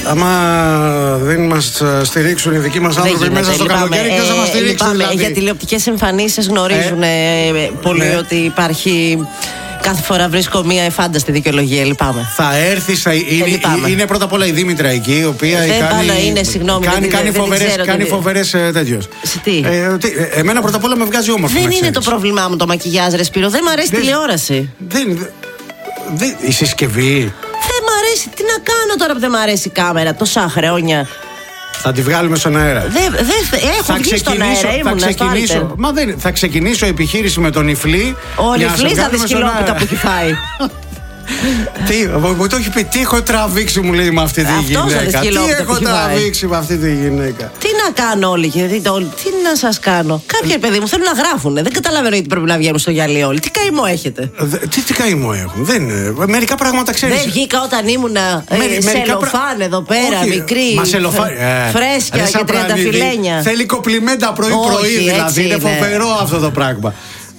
Άμα δεν μας στηρίξουν οι δικοί μας άνθρωποι μέσα στο καλοκαίρι, ποιος θα μας στηρίξει? Δηλαδή. Για τηλεοπτικές εμφανίσεις γνωρίζουν πολύ ότι υπάρχει. Κάθε φορά βρίσκω μια εφάνταστη δικαιολογία, λυπάμαι. Θα έρθει, είναι πρώτα απ' όλα η Δήμητρα εκεί, η οποία κάνει φοβερές τέτοιες. Εμένα πρώτα απ' όλα με βγάζει όμορφο. Δεν είναι το πρόβλημά μου το μακιγιάζ, ρε Σπύρο, δεν μ' αρέσει τηλεόραση. Η συσκευή. Δεν μ' αρέσει, τι να κάνω τώρα που δεν μ' αρέσει η κάμερα τόσα χρόνια. Θα τη βγάλουμε στον αέρα. Έχω βγει στον αέρα, θα ξεκινήσω επιχείρηση με τον Ιφλή. Ο Ιφλής θα δει σκυλόπιτα που έχει φάει. Μου το έχει πει, τι έχω τραβήξει, μου λέει, με αυτή τη γυναίκα. Τι έχω τραβήξει με αυτή τη γυναίκα. Τι να κάνω όλοι, τι να σας κάνω. Κάποιοι παιδί μου θέλουν να γράφουν. Δεν καταλαβαίνω γιατί πρέπει να βγαίνουν στο γυαλί όλοι. Τι καημό έχετε? Τι καημό έχουν? Μερικά πράγματα ξέρεις. Δεν βγήκα όταν ήμουνα σελοφάν εδώ πέρα, μικρή. Φρέσκια και τριανταφυλένια. Θέλει κοπλιμέντα πρωί-πρωί, δηλαδή. Είναι φοβερό αυτό το πράγμα.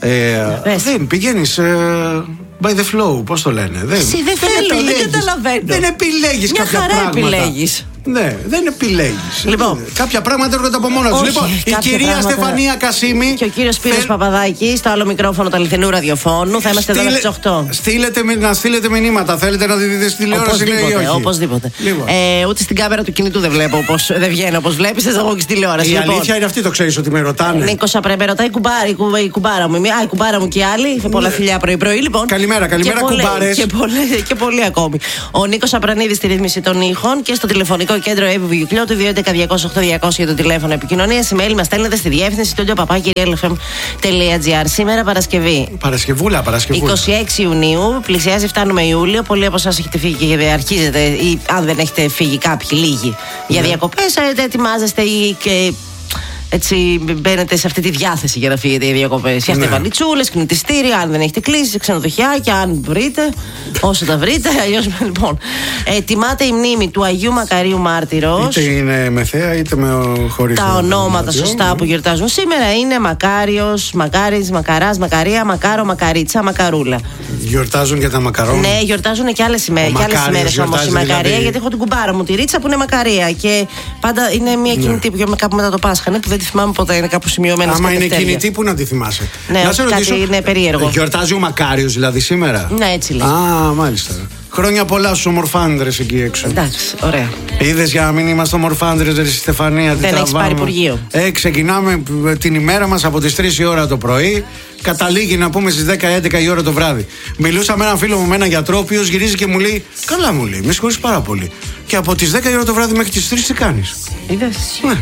Δεν πηγαίνεις by the flow, πώς το λένε. Δεν καταλαβαίνω. Δεν επιλέγεις κάποια πράγματα. Επιλέγεις. Ναι, δεν επιλέγεις. Λοιπόν, κάποια πράγματα έρχονται από μόνα τους. Λοιπόν, η κυρία Στεφανία Κασίμη και ο κύριος Σπύρος Παπαδάκης στο άλλο μικρόφωνο του αληθινού ραδιοφώνου. Θα είμαστε εδώ μέχρι τις 8. Να στείλετε μηνύματα. Θέλετε να δείτε στη τηλεόραση ή όχι? Οπωσδήποτε. Ούτε στην κάμερα του κινητού δεν βλέπω, δεν βγαίνω όπως βλέπεις. Θα βγω και στη τηλεόραση. Η αλήθεια είναι αυτή, το ξέρεις ότι με ρωτάνε. Νίκος, πρέπει ρωτάει η κουμπάρα μου. Η κουμπάρα μου και οι άλλοι. Πολλά φιλιά πρωί-πρωί, λοιπόν. Καλημέρα, κουμπάρες. Και πολλοί ακόμη. Ο Νίκος Απρανίδης στη ρύθμιση των ήχων και στο τηλεφωνικό κέντρο Εύβοιου του 211-208-200 για το τηλέφωνο επικοινωνίας. Email μας στέλνετε στη διεύθυνση studio@realfm.gr. Σήμερα Παρασκευή. Παρασκευούλα. 26 Ιουνίου, πλησιάζει, φτάνουμε Ιούλιο. Πολλοί από εσάς έχετε φύγει και αρχίζετε, ή αν δεν έχετε φύγει κάποιοι λίγοι για διακοπές, ετοιμάζεστε ή και. Έτσι μπαίνετε σε αυτή τη διάθεση για να φύγετε οι διακοπές. Φτιάχνετε βαλιτσούλες, κινητιστήρια, αν δεν έχετε κλείσει, ξενοδοχιάκια, αν βρείτε, όσο τα βρείτε. Αλλιώς, λοιπόν. Ετοιμάται η μνήμη του Αγίου Μακαρίου Μάρτυρος. Είτε είναι με θέα, είτε με χωρίς. Τα ονόματα σωστά που γιορτάζουν σήμερα είναι Μακάριος, Μακάρης, Μακαράς, Μακαρία, Μακάρο, Μακαρίτσα, Μακαρούλα. Γιορτάζουν και τα μακαρόνια. Ναι, γιορτάζουν και άλλες ημέρες όμως η Μακαρία, δηλαδή. Γιατί έχω την κουμπάρα μου, τη Ρίτσα που είναι Μακαρία. Και πάντα είναι μια κινητή που κάπου μετά το Πάσχα, που δεν τη θυμάμαι ποτέ, είναι κάπου σημειωμένα. Άμα είναι κινητή, πού να τη θυμάσαι? Ναι, να σε ρωτήσω, είναι περίεργο. Γιορτάζει ο Μακάριος δηλαδή σήμερα? Ναι, έτσι λέει. Α, μάλιστα. Χρόνια πολλά στους ομορφάντρες εκεί έξω. Εντάξει, ωραία. Είδες, για να μην είμαστε ομορφάντρες, ρε Στεφανία? Δεν έχεις πάρει υπουργείο. Ξεκινάμε την ημέρα μας από τις 3 η ώρα το πρωί. Καταλήγει να πούμε στις 10-11 η ώρα το βράδυ. Μιλούσα με έναν φίλο μου, με έναν γιατρό, ο οποίος γυρίζει και μου λέει: καλά, μου λέει, με συγχωρείς πάρα πολύ. Και από τις 10 η ώρα το βράδυ μέχρι τις 3 τι κάνεις? Είδες? Ναι.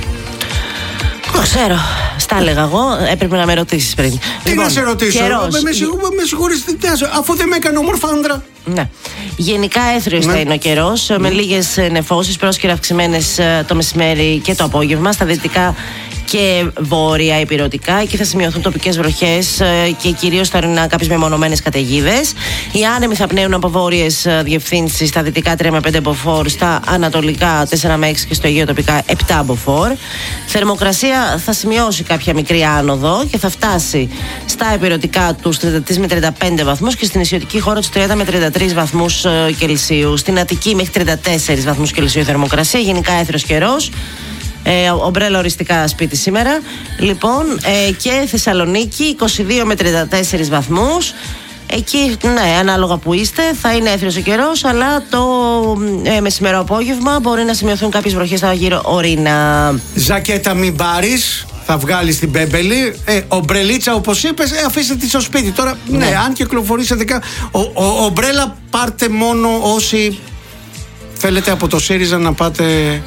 Το ξέρω. Στα έλεγα εγώ. Έπρεπε να με ρωτήσεις πριν. Τι να σε ρωτήσω? Με συγχωρείς, αφού δεν με έκανε ομορφάντρα. Ναι. Γενικά έθριος θα είναι ο καιρός, με λίγες νεφώσεις, πρόσκαιρα αυξημένες το μεσημέρι και το απόγευμα. Στα δυτικά και βόρεια υπηρετικά. Εκεί θα σημειωθούν τοπικές βροχές και κυρίως τα ορεινά κάποιες μεμονωμένες καταιγίδες. Οι άνεμοι θα πνέουν από βόρειες διευθύνσεις στα δυτικά 3 με 5 μποφόρ, στα ανατολικά 4 με 6 και στο Αιγαίο τοπικά 7 μποφόρ. Θερμοκρασία θα σημειώσει κάποια μικρή άνοδο και θα φτάσει στα υπηρετικά τους 33 με 35 βαθμούς και στην νησιωτική χώρα τους 30 με 33 βαθμούς Κελσίου. Στην Αττική μέχρι 34 βαθμούς Κελσίου θερμοκρασία. Γενικά έθριος καιρός. Ομπρέλα οριστικά σπίτι σήμερα. Λοιπόν, και Θεσσαλονίκη 22 με 34 βαθμούς. Εκεί, ναι, ανάλογα που είστε, θα είναι έθριος ο καιρός, αλλά το μεσημερό απόγευμα μπορεί να σημειωθούν κάποιες βροχές στα γύρω ορεινά. Ζακέτα μην πάρεις, θα βγάλεις την μπέμπελη. Ομπρελίτσα, όπως είπες, αφήστε τη στο σπίτι. Τώρα, ναι, αν κυκλοφορήσετε. Ομπρέλα πάρτε μόνο όσοι θέλετε από το ΣΥΡΙΖΑ να πάτε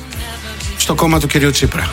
στο κόμμα του κυρίου Τσίπρα.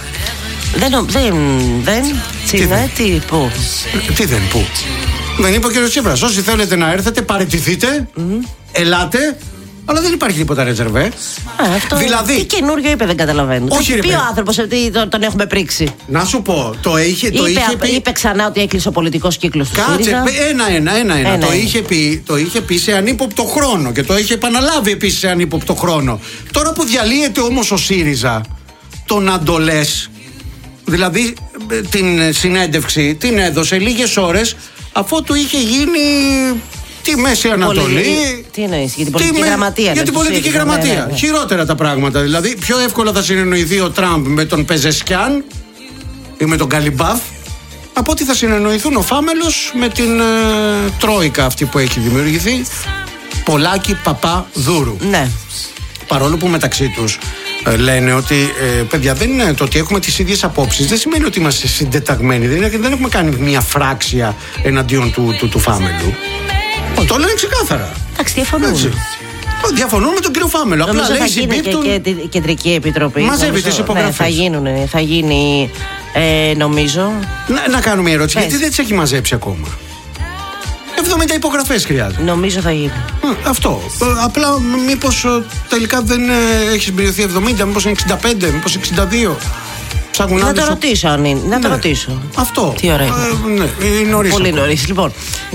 Πού? Τι δεν, πού? Δεν είπε ο κύριος Τσίπρας. Όσοι θέλετε να έρθετε, παραιτηθείτε, ελάτε, αλλά δεν υπάρχει τίποτα ρεζερβέ. Αυτό δηλαδή, τι καινούριο είπε, δεν καταλαβαίνω. Όχι, πει ο άνθρωπος ότι τον έχουμε πρίξει. Να σου πω, είπε ξανά ότι έκλεισε ο πολιτικός κύκλος του ΣΥΡΙΖΑ. Ένα. Το είχε πει σε ανύποπτο χρόνο και το είχε επαναλάβει επίσης σε ανύποπτο χρόνο. Τώρα που διαλύεται όμως ο ΣΥΡΙΖΑ, το να το λες, δηλαδή την συνέντευξη την έδωσε λίγες ώρες αφού του είχε γίνει τη Μέση Ανατολή. Τι εννοείς, για την πολιτική γραμματεία? Για την πολιτική γραμματεία. Ναι. Χειρότερα τα πράγματα. Δηλαδή, πιο εύκολα θα συνεννοηθεί ο Τραμπ με τον Πεζεσκιάν ή με τον Καλιμπάφ από ότι θα συνεννοηθούν ο Φάμελος με την Τρόικα αυτή που έχει δημιουργηθεί. Πολάκη, Παπά, Δούρου. Ναι. Παρόλο που μεταξύ τους λένε ότι παιδιά, δεν είναι το ότι έχουμε τις ίδιες απόψεις, δεν σημαίνει ότι είμαστε συντεταγμένοι. Δεν έχουμε κάνει μια φράξια εναντίον του Φάμελου. Το λένε ξεκάθαρα. Εντάξει, διαφωνούν. Διαφωνούν με τον κύριο Φάμελο. Απλά λέει συμπίπτουν. Και η Κεντρική Επιτροπή. Μαζεύει τις υπογραφές. Ναι, θα γίνει, νομίζω. Να κάνουμε μια ερώτηση. Γιατί δεν τις έχει μαζέψει ακόμα? 70 υπογραφές χρειάζεται. Νομίζω θα γίνει. Αυτό. Απλά μήπως τελικά δεν έχει συμπληρωθεί 70, μήπως είναι 65, μήπως 62. Να το ρωτήσω αν είναι. Να το ρωτήσω. Αυτό. Τι ωραία. Είναι νωρίς. Πολύ νωρίς. Λοιπόν,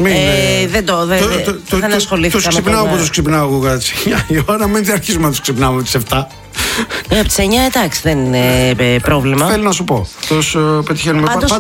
δεν ασχολήθηκα. Τους ξυπνάω που τους ξυπνάω εγώ κατά τις 9 η ώρα, μην αρχίσουμε να τους ξυπνάω από τις 7. Από τις 9 εντάξει, δεν είναι πρόβλημα. Θέλω να σου πω. Τους πετυχαίνουμε. Πάντως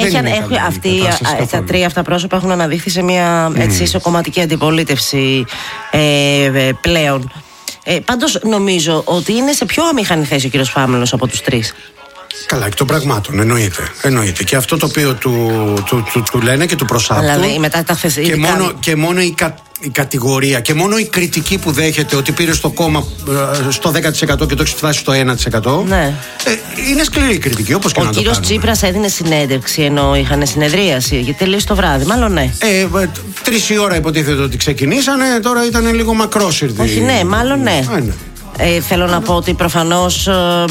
τα τρία αυτά πρόσωπα έχουν αναδείχθει σε μια ισοκομματική αντιπολίτευση πλέον. Πάντως νομίζω ότι είναι σε πιο αμήχανη θέση ο κύριος Φάμελος από τους τρεις. Καλά, εκ των πραγμάτων, εννοείται. Και αυτό το οποίο του λένε και του προσάπτουν. Δηλαδή, μετά τα και μόνο η κατηγορία και μόνο η κριτική που δέχεται ότι πήρε στο κόμμα στο 10% και το έχει φτάσει στο 1%. Ναι. Είναι σκληρή η κριτική, όπως και να το κάνουμε. Ο κύριος Τσίπρας έδινε συνέντευξη ενώ είχαν συνεδρίαση, γιατί τελείωσε το βράδυ, μάλλον ναι. 3 η ώρα υποτίθεται ότι ξεκινήσανε, τώρα ήταν λίγο μακρόσυρτη. Όχι, ναι, μάλλον ναι. Θέλω να πω ότι προφανώς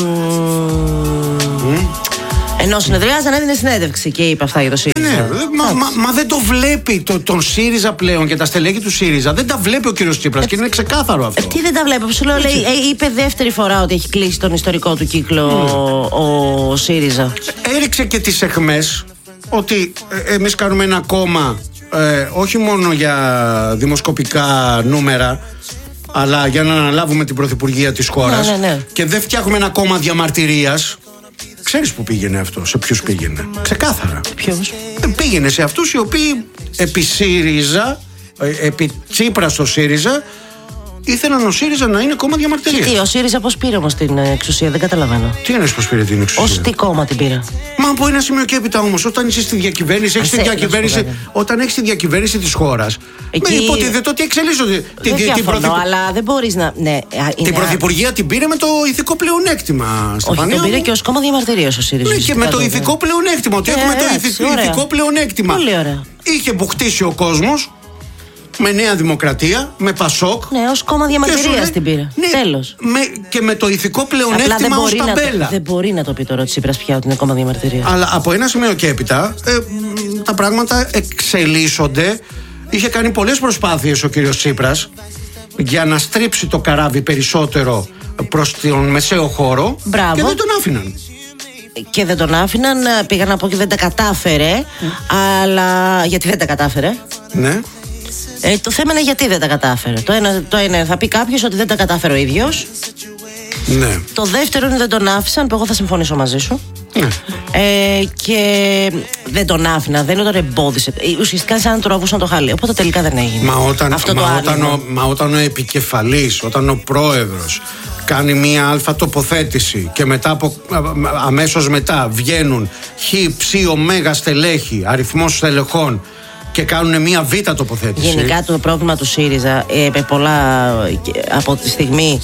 ενώ συνεδριάζαν έδινε συνέντευξη και είπε αυτά για το ΣΥΡΙΖΑ. Ναι, μα δεν το βλέπει τον ΣΥΡΙΖΑ πλέον και τα στελέχη του ΣΥΡΙΖΑ. Δεν τα βλέπει ο κύριος Τσίπρας και είναι ξεκάθαρο αυτό. Τι δεν τα βλέπει, όπως σου λέω, είπε δεύτερη φορά ότι έχει κλείσει τον ιστορικό του κύκλο ο ΣΥΡΙΖΑ. Έριξε και τις αιχμές ότι εμείς κάνουμε ένα κόμμα όχι μόνο για δημοσκοπικά νούμερα, αλλά για να αναλάβουμε την πρωθυπουργία της χώρας. Ναι. Και δεν φτιάχνουμε ένα κόμμα διαμαρτυρίας. Ξέρεις που πήγαινε αυτό, σε ποιους πήγαινε? Ξεκάθαρα. Ποιους? Πήγαινε σε αυτούς οι οποίοι επί ΣΥΡΙΖΑ, επί Τσίπρα στο ΣΥΡΙΖΑ, ήθελαν ο ΣΥΡΙΖΑ να είναι κόμμα διαμαρτυρίας. Τι, ο ΣΥΡΙΖΑ πώς πήρε όμως την εξουσία, δεν καταλαβαίνω. Τι εννοείς πώς πήρε την εξουσία? Ως τι κόμμα την πήρε? Μα από ένα σημείο και έπειτα όμως, όταν είσαι στη διακυβέρνηση, όταν έχεις τη διακυβέρνηση της χώρας, με υποτίθεται ότι εξελίσσονται. Αλλά δεν μπορείς να. Ναι, την πρωθυπουργία την πήρε με το ηθικό πλεονέκτημα. Όχι, την πήρε και ως κόμμα διαμαρτυρίας ο ΣΥΡΙΖΑ. Ναι, και με το ηθικό πλεονέκτημα. Ότι έχουμε το ηθικό πλεονέκτημα. Πολύ ωραία. Είχε μπουχτίσει ο κόσμος. Με Νέα Δημοκρατία, με Πασόκ. Ναι, ως κόμμα διαμαρτυρίας την πήρε. Ναι, τέλος. Και με το ηθικό πλεονέκτημα ως ταμπέλα. Δεν μπορεί να το πει τώρα ο Τσίπρας πια ότι είναι κόμμα διαμαρτυρίας. Αλλά από ένα σημείο και έπειτα τα πράγματα εξελίσσονται. Είχε κάνει πολλές προσπάθειες ο κύριος Τσίπρας για να στρίψει το καράβι περισσότερο προς τον μεσαίο χώρο. Μπράβο. Και δεν τον άφηναν. Και δεν τον άφηναν, πήγα να πω και δεν τα κατάφερε. Αλλά γιατί δεν τα κατάφερε? Ναι. Το θέμα είναι γιατί δεν τα κατάφερε. Το ένα θα πει κάποιος ότι δεν τα κατάφερε ο ίδιος. Ναι. Το δεύτερο είναι δεν τον άφησαν, που εγώ θα συμφωνήσω μαζί σου. Ναι. Και δεν τον άφηνα, δεν τον εμπόδισε. Ουσιαστικά σαν να του ρόβουσαν το χαλί. Οπότε τελικά δεν έγινε. Μα όταν ο επικεφαλής, όταν ο πρόεδρος κάνει μία αλφα τοποθέτηση και αμέσως μετά βγαίνουν ψ ωμέγα στελέχη, αριθμός στελεχών και κάνουν μία β' τοποθέτηση. Γενικά το πρόβλημα του ΣΥΡΙΖΑ από τη στιγμή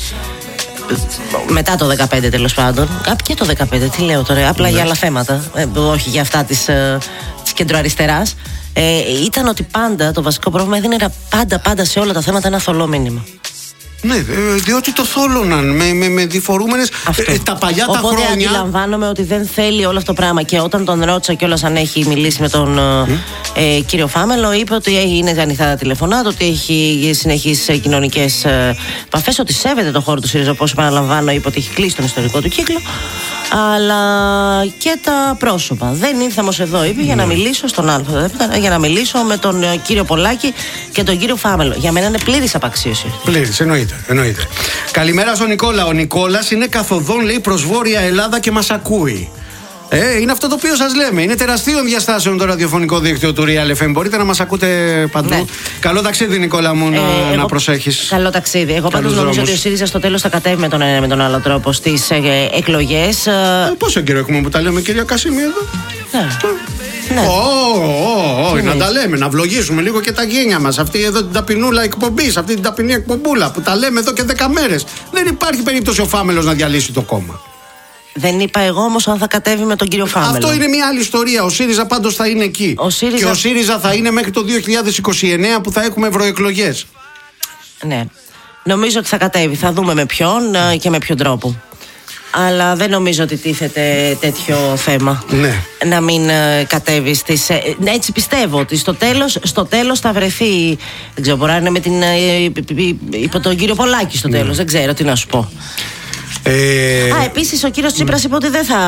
μετά το 2015 τέλος πάντων, και το 2015, τι λέω τώρα, απλά για άλλα θέματα, όχι για αυτά της κεντροαριστεράς, ήταν ότι πάντα το βασικό πρόβλημα έδινε πάντα σε όλα τα θέματα ένα θολό μήνυμα. Ναι, διότι το θόλωναν με διφορούμενες τα παλιά τα χρόνια. Οπότε αντιλαμβάνομαι ότι δεν θέλει όλο αυτό το πράγμα. Και όταν τον ρώτησα κιόλας αν έχει μιλήσει με τον κύριο Φάμελο, είπε ότι είναι ανοιχτά τα τηλεφωνά, ότι έχει συνεχείς κοινωνικές επαφές, ότι σέβεται το χώρο του ΣΥΡΙΖΑ, όπως επαναλαμβάνω, είπε ότι έχει κλείσει τον ιστορικό του κύκλο, αλλά και τα πρόσωπα. Δεν ήρθα όμως εδώ, είπε, για να μιλήσω στον Α, για να μιλήσω με τον κύριο Πολάκη και τον κύριο Φάμελο. Για μένα είναι πλήρης απαξίωση. Πλήρης, εννοείται. Καλημέρα στον Νικόλα. Ο Νικόλας είναι καθοδόν, λέει, προς Βόρεια Ελλάδα και μας ακούει. Είναι αυτό το οποίο σας λέμε. Είναι τεραστίων διαστάσεων το ραδιοφωνικό δίκτυο του Real FM. Μπορείτε να μας ακούτε παντού. Ναι. Καλό ταξίδι, Νικόλα μου, να προσέχεις. Καλό ταξίδι. Εγώ πάντως νομίζω ότι ο ΣΥΡΙΖΑ στο τέλος θα κατέβει με τον ένα με τον άλλο τρόπο στις εκλογές. Πόσο καιρό έχουμε που τα λέμε, κυρία Κασίμη, εδώ? Ναι. Όχι, να τα λέμε, να βλογίσουμε λίγο και τα γένια μας. Αυτή εδώ την ταπεινούλα εκπομπή, αυτή την ταπεινή εκπομπούλα που τα λέμε εδώ και 10 μέρες. Δεν υπάρχει περίπτωση ο Φάμελος να διαλύσει το κόμμα. Δεν είπα εγώ όμως αν θα κατέβει με τον κύριο Φάμελο. Αυτό είναι μια άλλη ιστορία. Ο ΣΥΡΙΖΑ πάντως θα είναι εκεί. Και ο ΣΥΡΙΖΑ θα είναι μέχρι το 2029 που θα έχουμε ευρωεκλογές. Ναι. Νομίζω ότι θα κατέβει. Θα δούμε με ποιον και με ποιον τρόπο. Αλλά δεν νομίζω ότι τίθεται τέτοιο θέμα. Ναι. Να μην κατέβει στις. Έτσι πιστεύω ότι στο τέλος θα βρεθεί. Δεν ξέρω, μπορεί να είναι με την. Υπό τον κύριο Πολάκη στο τέλος. Δεν ξέρω τι να σου πω. Επίσης ο κύριος Τσίπρας είπε ότι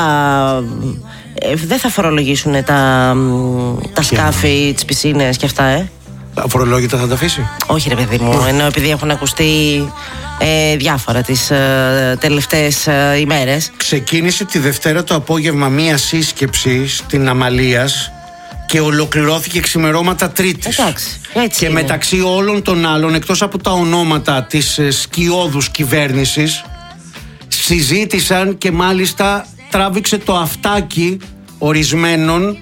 δεν θα φορολογήσουν τα σκάφη, τις πισίνες και αυτά, Αφορολόγητα θα τα αφήσει? Όχι ρε παιδί μου, ενώ επειδή έχουν ακουστεί διάφορα τις τελευταίες ημέρες. Ξεκίνησε τη Δευτέρα το απόγευμα μία σύσκεψη στην Αμαλίας και ολοκληρώθηκε ξημερώματα Τρίτης. Εντάξει, έτσι και είναι. μεταξύ όλων των άλλων, εκτός από τα ονόματα της σκιώδους κυβέρνησης, συζήτησαν και μάλιστα τράβηξε το αυτάκι ορισμένων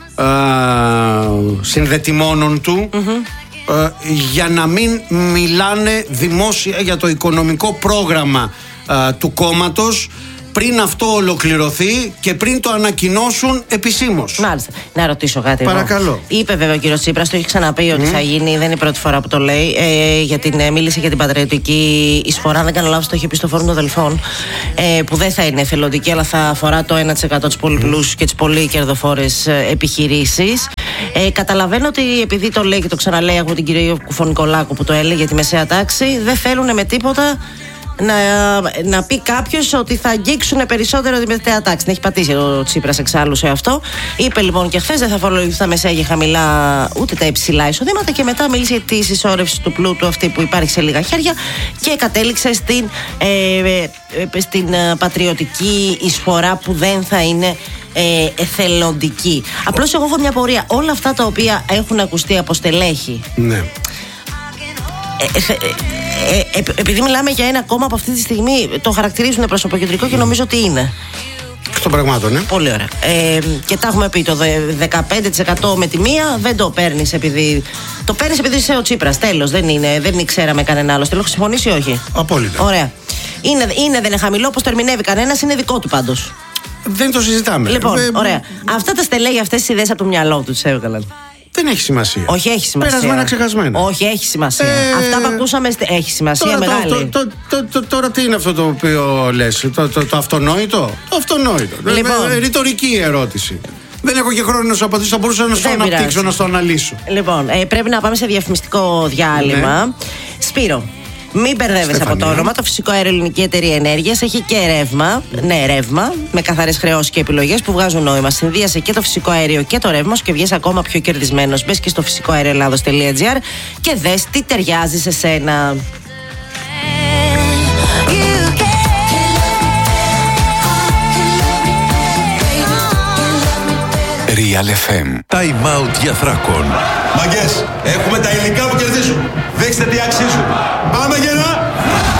συνδετημόνων του για να μην μιλάνε δημόσια για το οικονομικό πρόγραμμα του κόμματος πριν αυτό ολοκληρωθεί και πριν το ανακοινώσουν επισήμως. Μάλιστα. Να ρωτήσω κάτι. Παρακαλώ. Εγώ. Είπε βέβαια ο κύριος Τσίπρας, το έχει ξαναπεί ότι θα γίνει, δεν είναι η πρώτη φορά που το λέει. Μίλησε για την πατριωτική εισφορά, δεν κάνω λάθος, το είχε πει στο Φόρουμ των Δελφών. Που δεν θα είναι εθελοντική, αλλά θα αφορά το 1% της πολύ πλούσιους και τις πολύ κερδοφόρες επιχειρήσεις. Καταλαβαίνω ότι επειδή το λέει και το ξαναλέει από την κυρία Κουφωνικολάκου που το έλεγε τη μεσαία τάξη, δεν θέλουν με τίποτα να πει κάποιος ότι θα αγγίξουν περισσότερο τη μεσαία τάξη. Την έχει πατήσει ο Τσίπρας εξάλλου σε αυτό. Είπε λοιπόν και χθες δεν θα φορολογηθούν τα μεσαία και χαμηλά ούτε τα υψηλά εισοδήματα και μετά μίλησε για τη συσσόρευση του πλούτου αυτή που υπάρχει σε λίγα χέρια και κατέληξε στην πατριωτική εισφορά που δεν θα είναι εθελοντική. Απλώς εγώ έχω μια πορεία. Όλα αυτά τα οποία έχουν ακουστεί από στελέχη. Ναι. Επειδή μιλάμε για ένα κόμμα που αυτή τη στιγμή το χαρακτηρίζουν προσωποκεντρικό και νομίζω ότι είναι. Εκ των πραγμάτων, ναι. Πολύ ωραία. Και τα έχουμε πει, το 15% με τη μία δεν το παίρνεις επειδή. Το παίρνεις επειδή είσαι ο Τσίπρας. Τέλος. Δεν ξέραμε κανένα άλλο. Θέλω, συμφωνήσει ή όχι? Απόλυτα. Ωραία. Δεν είναι χαμηλό, όπως το ερμηνεύει κανένας, είναι δικό του πάντως. Δεν το συζητάμε. Λοιπόν, ωραία. Αυτά τα στελέχη, αυτές τις ιδέες από το μυαλό του τις έβγαλαν. Δεν έχει σημασία. Όχι, έχει σημασία. Περασμένα, ξεχασμένα. Όχι, έχει σημασία. Αυτά που ακούσαμε έχει σημασία μεγάλη. Τώρα τι είναι αυτό το οποίο λες? Το αυτονόητο? Το αυτονόητο. Λοιπόν. Ρητορική ερώτηση. Δεν έχω και χρόνο να σου απαντήσω. Θα μπορούσα να σου αναπτύξω, να σου αναλύσω. Λοιπόν, πρέπει να πάμε σε διαφημιστικό διάλειμμα. Ναι. Σπύρο, μην μπερδεύεσαι από το όνομα. Το Φυσικό Αέριο Ελληνική Εταιρεία Ενέργειας έχει και ρεύμα. Ναι, ρεύμα με καθαρές χρεώσεις και επιλογές που βγάζουν νόημα. Συνδύασε και το φυσικό αέριο και το ρεύμα σου και βγες ακόμα πιο κερδισμένος. Μπες και στο φυσικοαερioελλάδος.gr και δες τι ταιριάζει σε σένα. Real FM. Time out για Θράκον. Μαγκές, έχουμε τα υλικά που κερδίζουν. Δείξτε τι αξίζουν. Πάμε γερά!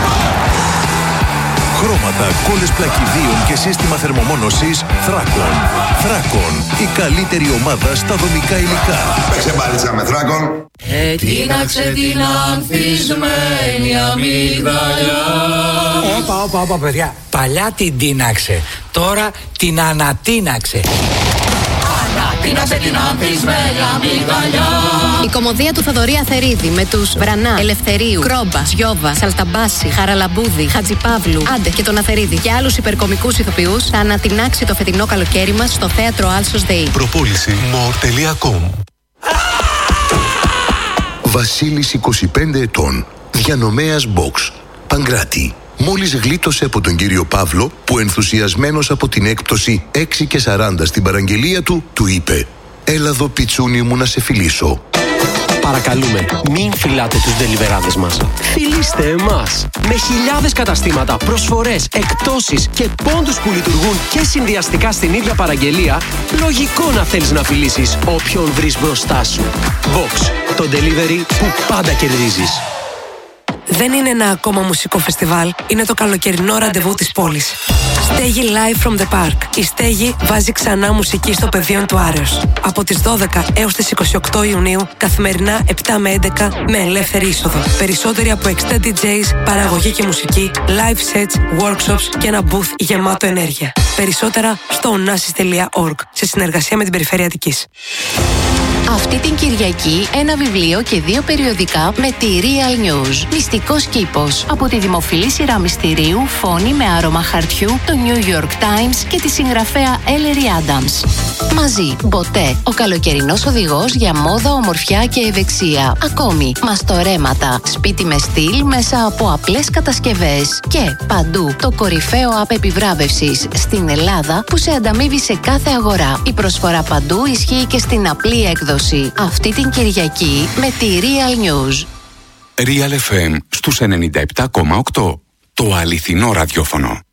Χρώματα, κόλλες πλακιδίων και σύστημα θερμομόνωσης Θράκον. Θράκον, η καλύτερη ομάδα στα δομικά υλικά. Παίξε μπάλιτσα με Θράκον. Ετίναξε την ανθισμένη αμυγδαλιά. Όπα, παιδιά. Παλιά την τίναξε, τώρα την ανατίναξε. Ανατίναξε την ανθισμένη αμυγδαλιά. Η κωμωδία του Θοδωρή Αθερίδη με τους Βρανά, Ελευθερίου, Κρόμπα, Σιώβα, Σαλταμπάση, Χαραλαμπούδη, Χατζιπαύλου, Άντε και τον Αθερίδη και άλλους υπερκομικούς ηθοποιούς θα ανατινάξει το φετινό καλοκαίρι μας στο θέατρο Άλσος ΔΕΗ. Προπόληση more.com. Βασίλης 25 ετών, διανομέας box, Παγκράτη. Μόλις γλίτωσε από τον κύριο Παύλο που ενθουσιασμένος από την έκπτωση 6 και 40 στην παραγγελία του είπε «Έλα εδώ πιτσούνι μου να σε φιλήσω». Παρακαλούμε, μην φυλάτε τους ντελιβεράδες μας. Φιλήστε εμάς. Με χιλιάδες καταστήματα, προσφορές, εκπτώσεις και πόντους που λειτουργούν και συνδυαστικά στην ίδια παραγγελία, λογικό να θέλεις να φιλήσεις όποιον βρεις μπροστά σου. Vox, το delivery που πάντα κερδίζεις. Δεν είναι ένα ακόμα μουσικό φεστιβάλ, είναι το καλοκαιρινό ραντεβού της πόλης. Στέγη Live from the Park. Η Στέγη βάζει ξανά μουσική στο πεδίο του Άρεως. Από τις 12 έως τις 28 Ιουνίου, καθημερινά 7 με 11, με ελεύθερη είσοδο. Περισσότεροι από 60 DJs, παραγωγή και μουσική, live sets, workshops και ένα booth γεμάτο ενέργεια. Περισσότερα στο onassis.org, σε συνεργασία με την Περιφέρεια Αττικής. Αυτή την Κυριακή ένα βιβλίο και 2 περιοδικά με τη Real News. Μυστικός κήπος. Από τη δημοφιλή σειρά μυστηρίου Φόνη με άρωμα χαρτιού, το New York Times και τη συγγραφέα Ellery Adams. Μαζί, Μποτέ, ο καλοκαιρινός οδηγός για μόδα, ομορφιά και ευεξία. Ακόμη, μαστορέματα, σπίτι με στυλ μέσα από απλές κατασκευές. Και παντού, το κορυφαίο app επιβράβευσης στην Ελλάδα που σε ανταμείβει σε κάθε αγορά. Η προσφορά παντού ισχύει και στην απλή έκδοση. Αυτή την Κυριακή με τη Real News. Real FM στους 97,8. Το αληθινό ραδιόφωνο.